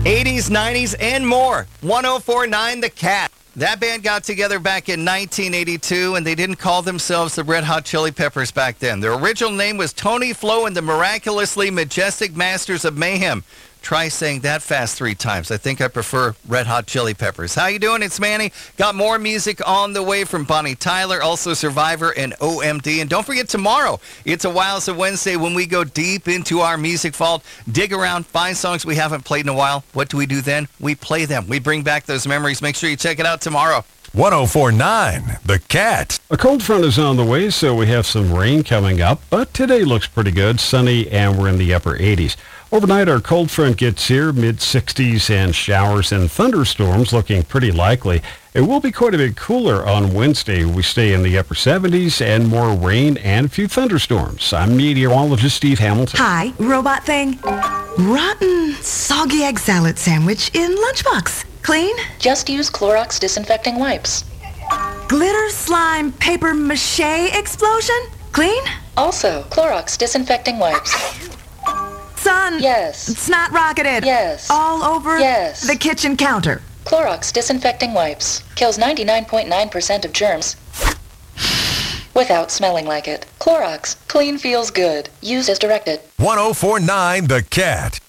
80s, 90s, and more. 104.9 The Cat. That band got together back in 1982, and they didn't call themselves the Red Hot Chili Peppers back then. Their original name was Tony Flo and the Miraculously Majestic Masters of Mayhem. Try saying that fast 3 times. I think I prefer Red Hot Chili Peppers. How you doing? It's Manny. Got more music on the way from Bonnie Tyler, also Survivor and OMD. And don't forget tomorrow, it's a Wiles of Wednesday when we go deep into our music vault, dig around, find songs we haven't played in a while. What do we do then? We play them. We bring back those memories. Make sure you check it out tomorrow. 104.9 The Cat. A cold front is on the way, so we have some rain coming up, but today looks pretty good, sunny, and we're in the upper 80s. Overnight, our cold front gets here, mid-60s, and showers and thunderstorms looking pretty likely. It will be quite a bit cooler on Wednesday. We stay in the upper 70s and more rain and a few thunderstorms. I'm meteorologist Steve Hamilton. Hi, robot thing. Rotten, soggy egg salad sandwich in lunchbox. Clean? Just use Clorox disinfecting wipes. Glitter slime paper mache explosion? Clean? Also, Clorox disinfecting wipes. Son. Yes. Snot rocketed. Yes. All over Yes. the kitchen counter. Clorox disinfecting wipes. Kills 99.9% of germs without smelling like it. Clorox. Clean feels good. Use as directed. 104.9 The Cat.